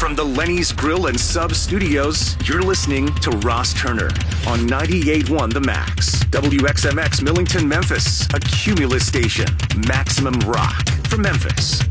From the Lenny's Grill and Sub Studios, you're listening to Ross Turner on 98.1 The Max. WXMX Millington, Memphis, a Cumulus station. Maximum rock for Memphis.